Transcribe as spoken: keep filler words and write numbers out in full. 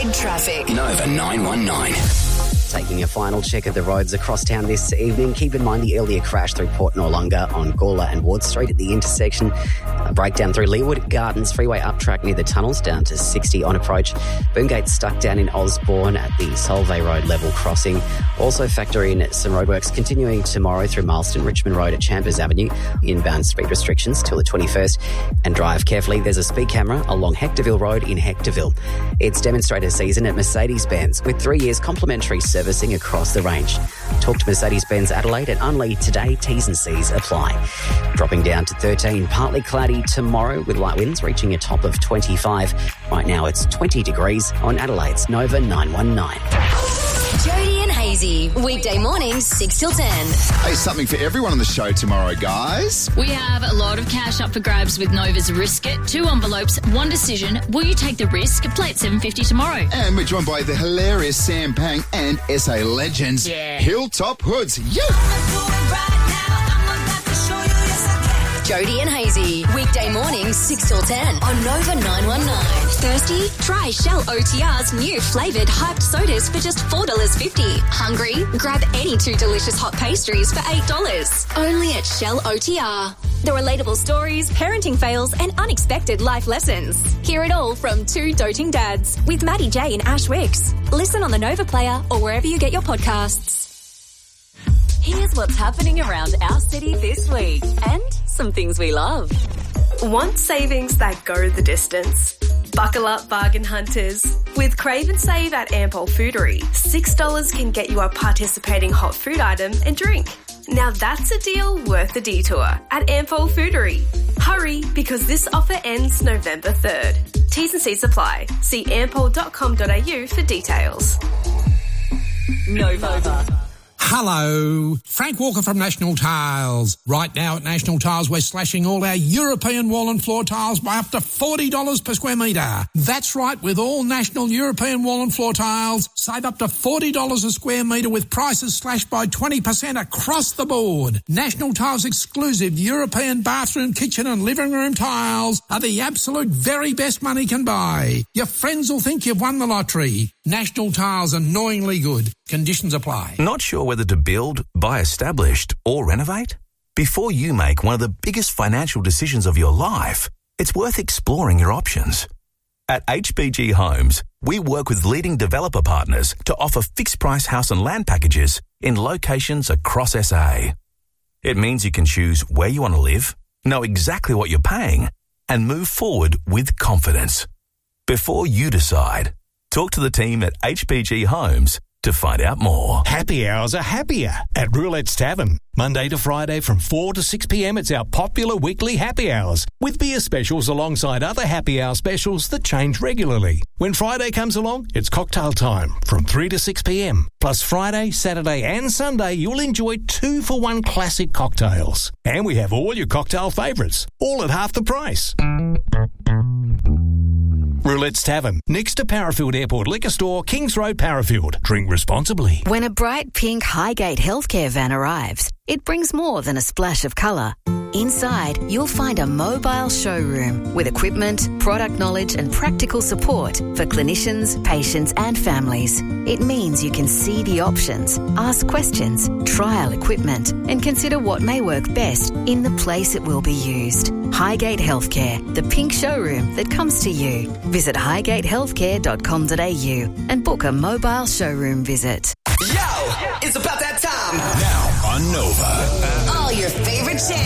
Adelaide traffic. Nova nine one nine. Taking a final check of the roads across town this evening. Keep in mind the earlier crash through Port Noarlunga on Gawler and Ward Street at the intersection. A breakdown through Leawood Gardens freeway up track near the tunnels down to sixty on approach. Boomgate stuck down in Osborne at the Solvay Road level crossing. Also factor in some roadworks continuing tomorrow through Marston Richmond Road at Chambers Avenue. Inbound speed restrictions till the twenty-first. And drive carefully. There's a speed camera along Hectorville Road in Hectorville. It's demonstrator season at Mercedes-Benz with three years complimentary servicing across the range. Talk to Mercedes-Benz Adelaide at Unleigh today. T's and C's apply. Dropping down to thirteen. Partly cloudy tomorrow with light winds reaching a top of twenty-five. Right now it's twenty degrees on Adelaide's Nova nine one nine. Jody and Hazy, weekday mornings six till ten. Hey, something for everyone on the show tomorrow, guys. We have a lot of cash up for grabs with Nova's Risk It. Two envelopes, one decision. Will you take the risk? Play at seven fifty tomorrow. And we're joined by the hilarious Sam Pang and S A legends, Yeah. Hilltop Hoods. Yeah. Jody and Hazy, weekday mornings six till ten on Nova nine one nine. Thirsty? Try Shell O T R's new flavoured hyped sodas for just four dollars fifty. Hungry? Grab any two delicious hot pastries for eight dollars. Only at Shell O T R. The relatable stories, parenting fails and unexpected life lessons. Hear it all from two doting dads with Maddie J and Ash Wicks. Listen on the Nova Player or wherever you get your podcasts. Here's what's happening around our city this week and some things we love. Want savings that go the distance? Buckle up, bargain hunters. With Crave and Save at Ampol Foodery, six dollars can get you a participating hot food item and drink. Now that's a deal worth the detour at Ampol Foodery. Hurry, because this offer ends November third. T's and C's apply. See ampol dot com dot a u for details. Nova. Hello, Frank Walker from National Tiles. Right now at National Tiles, we're slashing all our European wall and floor tiles by up to forty dollars per square metre. That's right, with all National European wall and floor tiles, save up to forty dollars a square metre with prices slashed by twenty percent across the board. National Tiles exclusive European bathroom, kitchen and living room tiles are the absolute very best money can buy. Your friends will think you've won the lottery. National Tiles, annoyingly good. Conditions apply. Not sure whether to build, buy established or renovate? Before you make one of the biggest financial decisions of your life, it's worth exploring your options. At H B G Homes, we work with leading developer partners to offer fixed-price house and land packages in locations across S A. It means you can choose where you want to live, know exactly what you're paying, and move forward with confidence. Before you decide, talk to the team at H B G Homes to find out more. Happy hours are happier at Roulette's Tavern. Monday to Friday from four to six p.m. it's our popular weekly happy hours with beer specials alongside other happy hour specials that change regularly. When Friday comes along, it's cocktail time from three to six p.m. Plus Friday, Saturday and Sunday you'll enjoy two for one classic cocktails. And we have all your cocktail favourites, all at half the price. Roulette's Tavern, next to Parafield Airport Liquor Store, Kings Road, Parafield. Drink responsibly. When a bright pink Highgate healthcare van arrives, it brings more than a splash of colour. Inside, you'll find a mobile showroom with equipment, product knowledge and practical support for clinicians, patients and families. It means you can see the options, ask questions, trial equipment and consider what may work best in the place it will be used. Highgate Healthcare, the pink showroom that comes to you. Visit highgate healthcare dot com dot a u and book a mobile showroom visit. Yo, it's about that time. Now on Nova. All your favourite channels.